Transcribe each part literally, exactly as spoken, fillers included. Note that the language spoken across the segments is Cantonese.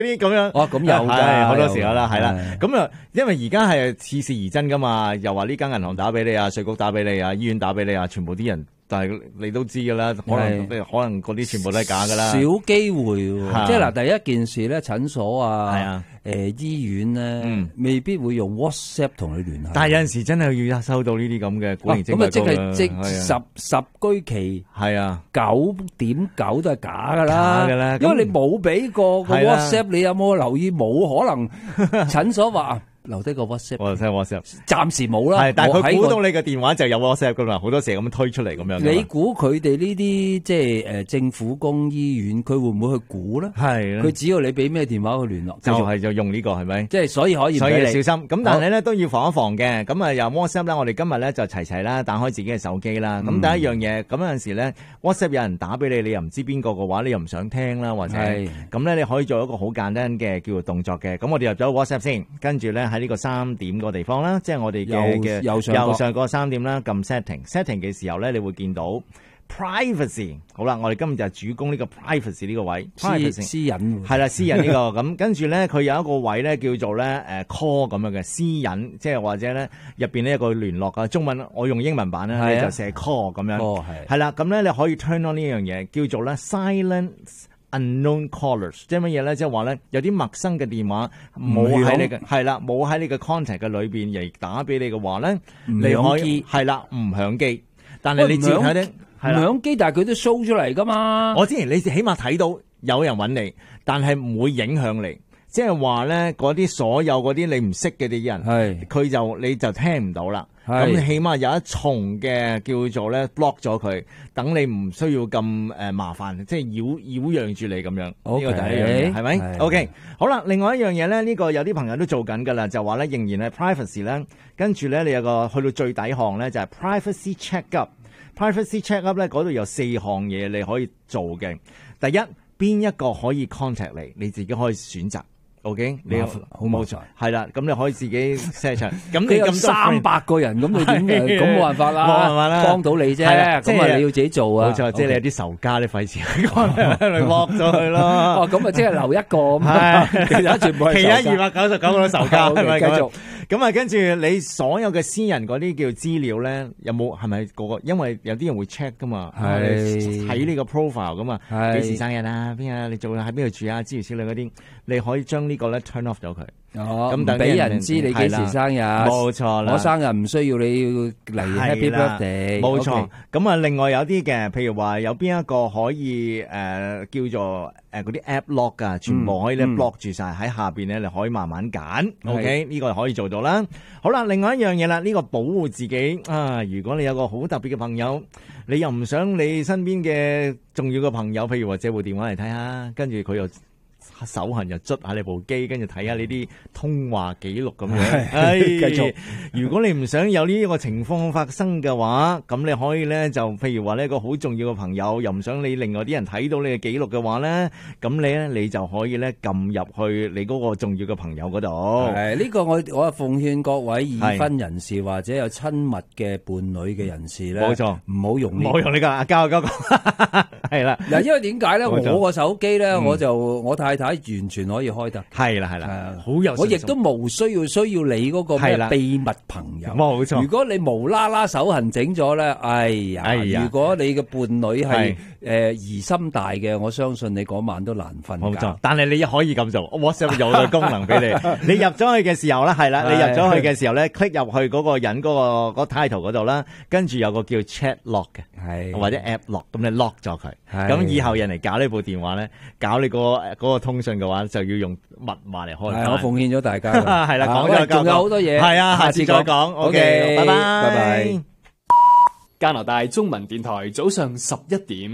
啲咁樣。 哦，咁有㗎， 好多時候啦，係啦。 係咁啊，因為而家係似是而真噶嘛，又話呢間銀行打俾你啊，稅局打俾你啊，醫院打俾你啊，全部啲人。但係你都知㗎啦，可能可能嗰啲全部都係假㗎啦。 少機會喎，即係嗱，第一件事咧，診所啊， 係啊， 誒醫院咧， 嗯， 未必會用 WhatsApp 同你聯繫。 但係有陣時真係要收到呢啲咁嘅古靈精怪咁啊，即係即係十十居其係啊， 九點九都係假㗎啦， 假㗎啦， 因為你冇俾過個 WhatsApp，你有冇留意？冇可能診所話。留低個 WhatsApp， 我聽 WhatsApp， 暫時冇啦。 係，但係佢估到你嘅電話就有 WhatsApp 噶嘛，好多時咁推出嚟咁樣。 你估佢哋呢啲即係誒政府公醫院，佢會唔會去估咧？ 係， 佢只要你俾咩電話去聯絡， 就係就用呢個係咪？ 即係所以可以， 所以小心。咁但係咧都要防一防嘅。咁啊，由 WhatsApp 咧，我哋今日咧就齊齊啦，打開自己嘅手機啦。咁第一樣嘢，咁有陣時咧 WhatsApp 有人打俾你，你又唔知邊個嘅話，你又唔想聽啦，或者咁咧，你可以做一個好簡單嘅叫做動作嘅。咁我哋入咗 WhatsApp 先，跟住咧喺呢個三點個地方啦，即係我哋嘅嘅右上右上嗰三點啦，撳 setting setting 嘅時候咧，你會見到 privacy。好啦，我哋今日就係主攻呢個 privacy 呢個位， 私私隱係啦，私隱呢個咁，跟住咧佢有一個位咧叫做咧誒 call 咁樣嘅私隱，即係或者咧入邊呢一個聯絡啊，中文我用英文版咧你就寫 call 咁樣，係係啦，咁咧你可以 turn on 呢樣嘢叫做咧 silence unknown callers， 即係乜嘢咧？即係話咧，有啲陌生嘅電話冇喺你嘅係啦，冇喺你嘅 contact 嘅裏邊而打俾你嘅話咧，你可以係啦，唔響機。但係你照睇咧， 唔響機，但係佢都 show 出嚟噶嘛。 我之前你起碼睇到有人揾你，但係唔會影響你。即係話咧，嗰啲所有嗰啲你唔識嘅啲人，係佢就你就聽唔到啦。咁起碼有一重嘅叫做咧 block 咗佢，等你唔需要咁誒麻煩，即係擾擾攘住你咁樣。呢、okay, 個第一樣嘢係咪 ？OK， 好啦，另外一樣嘢咧，呢、呢個有啲朋友都做緊㗎啦，就話咧仍然係 privacy 咧，跟住咧你有個去到最底項咧就係、是、privacy check up。privacy check up 咧嗰度有四項嘢你可以做嘅。第一，邊一個可以 contact 你，你自己可以選擇。OK， 你好冇錯，係啦，咁你可以自己 set 場。咁你咁三百個人，咁你點誒？咁冇辦法啦，冇辦法啦，幫到你啫。咁啊，你要自己做啊。 冇錯，即係你有啲仇家，你費事你剝咗佢咯。 哦，咁啊，即係留一個咁，其他全部係仇家。 其他二百九十九個都仇家，係咪繼續？ 咁啊，跟住你所有嘅私人嗰啲叫資料咧，有冇係咪個個？因為有啲人會 check 噶嘛，係睇呢個 profile 噶嘛，幾時生日啊？邊啊？你做喺邊度住啊？諸如此類嗰啲，你可以將呢個咧 turn off 咗佢。 哦，咁俾人知你幾時生日， 冇錯啦。 我生日唔需要你要嚟 Happy Birthday， 冇錯。咁啊，另外有啲嘅，譬如話有邊一個可以誒叫做誒嗰啲 app lock 啊，全部可以咧 block 住晒喺下邊咧，你可以慢慢揀。OK，呢個可以做到啦。好啦，另外一樣嘢啦，呢個保護自己啊，如果你有個好特別嘅朋友，你又唔想你身邊嘅重要嘅朋友，譬如話借部電話嚟睇下，跟住佢又手痕又捽下你部機，跟住睇下你啲通話記錄咁樣。唉，繼續。如果你唔想有呢個情況發生嘅話，咁你可以咧就譬如話呢一個好重要嘅朋友，又唔想你另外啲人睇到你嘅記錄嘅話咧，咁你咧你就可以咧撳入去你嗰個重要嘅朋友嗰度。 係呢個我我奉勸各位已婚人士或者有親密嘅伴侶嘅人士咧， 冇錯， 唔好用呢， 唔好用呢個阿交交講係啦。 嗱，因為點解咧？我個手機咧，我就我太太完全可以開得， 係啦係啦，好有。 我亦都冇需要需要你嗰個咩秘密朋友， 冇錯。 如果你無啦啦手痕整咗咧，哎呀！哎呀，如果你嘅伴侶係誒疑心大嘅，我相信你嗰晚都難瞓覺。 冇錯，但係你可以咁做 ，WhatsApp 有個功能俾你。你入咗去嘅時候咧，係啦，你入咗去嘅時候咧，click 入去嗰個人嗰個嗰 title 嗰度啦，跟住有個叫 chat lock 嘅，係或者 app lock，咁你 lock 咗佢。咁以後人嚟搞呢部電話咧，搞你個嗰個通訊嘅話，就要用密碼嚟開。 係，我奉獻咗大家。 係啦，講咗仲有好多嘢。 係啊，下次再講。OK，拜拜，拜拜。 加拿大中文電台早上十一點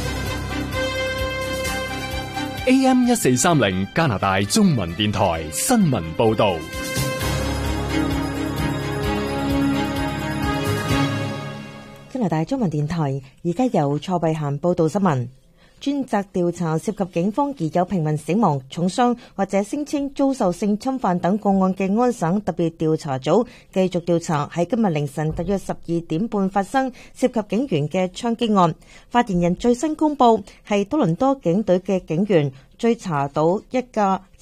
，A M 一四三零加拿大中文電台新聞報道。 加拿大中文電台而家由蔡慧嫻報道新聞。 專責調查涉及警方而有平民死亡、重傷或者聲稱遭受性侵犯等個案嘅安省特別調查組繼續調查喺今日凌晨大約十二點半發生涉及警員嘅槍擊案。發言人最新公佈係多倫多警隊嘅警員追查到一架